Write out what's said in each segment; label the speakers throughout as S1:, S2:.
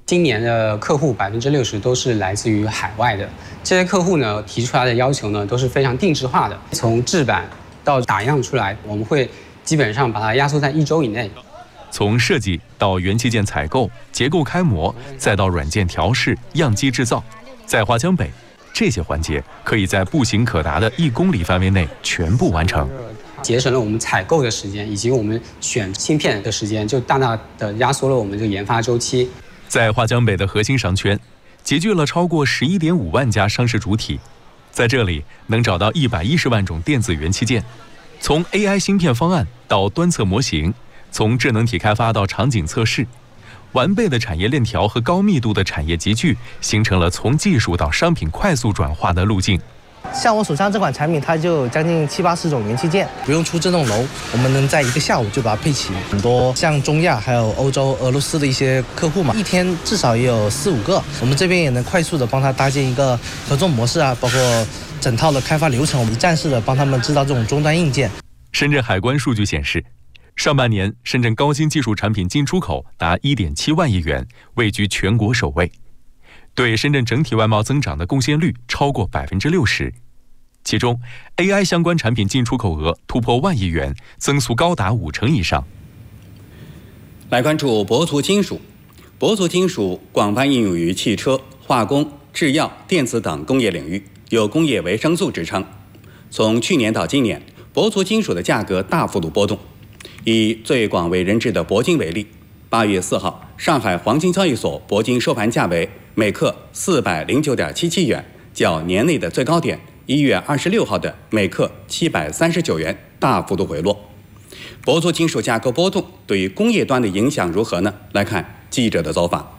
S1: 今年的客户60%都是来自于海外的，这些客户呢提出来的要求呢都是非常定制化的，从制版到打样出来，我们会基本上把它压缩在1周以内。
S2: 从设计到元器件采购、结构开模，再到软件调试、样机制造，在华强北，这些环节可以在步行可达的1公里范围内全部完成，
S1: 节省了我们采购的时间，以及我们选芯片的时间，就大大的压缩了我们这个研发周期。
S2: 在华强北的核心商圈，集聚了超过11.5万家上市主体，在这里能找到110万种电子元器件，从 AI 芯片方案到端测模型。从智能体开发到场景测试，完备的产业链条和高密度的产业集聚，形成了从技术到商品快速转化的路径。
S3: 像我手上这款产品，它就将近70-80种元器件，不用出这栋楼，我们能在1个下午就把它配齐。很多像中亚还有欧洲、俄罗斯的一些客户嘛，一天至少也有4-5个，我们这边也能快速的帮他搭建一个合作模式啊，包括整套的开发流程，我们一站式的帮他们制造这种终端硬件。
S2: 深圳海关数据显示，上半年，深圳高新技术产品进出口达1.7万亿元，位居全国首位，对深圳整体外贸增长的贡献率超过60%。其中 ，AI 相关产品进出口额突破1万亿元，增速高达50%以上。
S4: 来关注博图金属。博图金属广泛应用于汽车、化工、制药、电子等工业领域，有工业维生素之称。从去年到今年，博图金属的价格大幅度波动。以最广为人知的铂金为例，8月4号，上海黄金交易所铂金收盘价为每克409.77元，较年内的最高点1月26号的每克739元大幅度回落。铂族金属价格波动对于工业端的影响如何呢？来看记者的走访。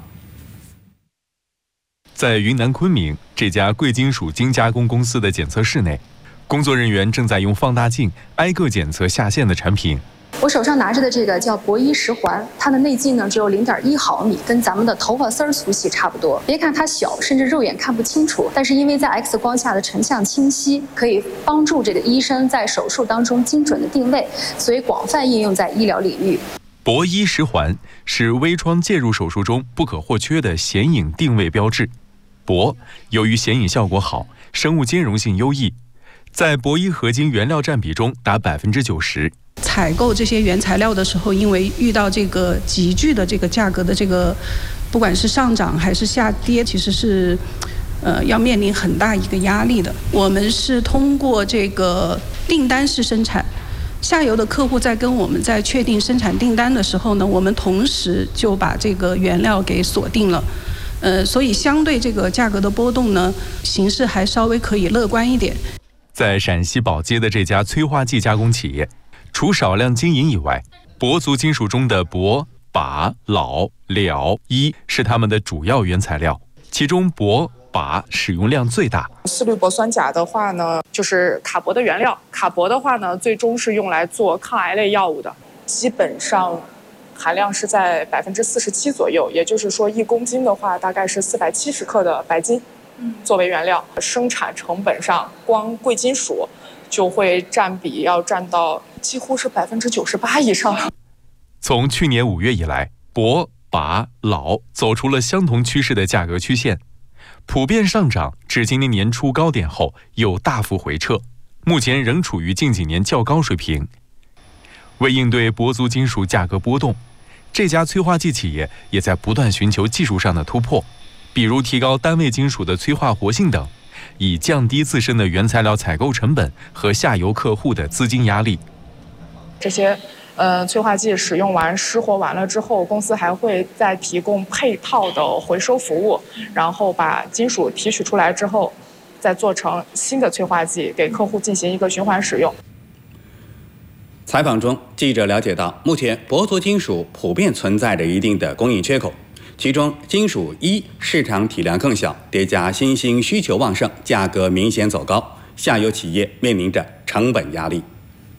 S2: 在云南昆明这家贵金属精加工公司的检测室内，工作人员正在用放大镜挨个检测下线的产品。
S5: 我手上拿着的这个叫铂一10环，它的内径呢只有0.1毫米，跟咱们的头发丝儿粗细差不多。别看它小，甚至肉眼看不清楚，但是因为在 X 光下的成像清晰，可以帮助这个医生在手术当中精准的定位，所以广泛应用在医疗领域。
S2: 铂一10环是微创介入手术中不可或缺的显影定位标志。铂由于显影效果好，生物兼容性优异，在铂一合金原料占比中达90%。
S6: 采购这些原材料的时候，因为遇到这个急剧的这个价格的这个，不管是上涨还是下跌，其实是要面临很大一个压力的。我们是通过这个订单式生产，下游的客户在跟我们在确定生产订单的时候呢，我们同时就把这个原料给锁定了。所以相对这个价格的波动呢，形势还稍微可以乐观一点。
S2: 在陕西宝鸡的这家催化剂加工企业，除少量经营以外，铂族金属中的铂、钯、铼、镣、铱是它们的主要原材料，其中铂、钯使用量最大。
S7: 四氯铂酸钾的话呢，就是卡铂的原料。卡铂的话呢，最终是用来做抗癌类药物的，基本上含量是在47%左右，也就是说1公斤的话，大概是470克的白金作为原料。生产成本上，光贵金属就会占比要占到几乎是98%以上。
S2: 从去年5月以来，铂、钯、铼走出了相同趋势的价格曲线，普遍上涨至今年年初高点后又大幅回撤，目前仍处于近几年较高水平。为应对铂族金属价格波动，这家催化剂企业也在不断寻求技术上的突破，比如提高单位金属的催化活性等，以降低自身的原材料采购成本和下游客户的资金压力。
S7: 这些催化剂使用完失活完了之后，公司还会再提供配套的回收服务，然后把金属提取出来之后，再做成新的催化剂，给客户进行一个循环使用。
S4: 采访中，记者了解到，目前铂族金属普遍存在着一定的供应缺口，其中金属铱市场体量更小，叠加新兴需求旺盛，价格明显走高，下游企业面临着成本压力。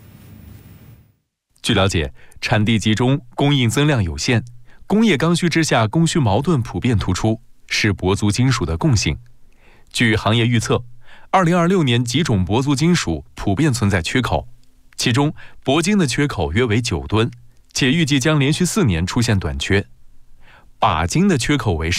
S2: 据了解，产地集中，供应增量有限，工业刚需之下供需矛盾普遍突出，是铂族金属的共性。据行业预测，2026年几种铂族金属普遍存在缺口，其中铂金的缺口约为9吨，且预计将连续4年出现短缺。钯金的缺口为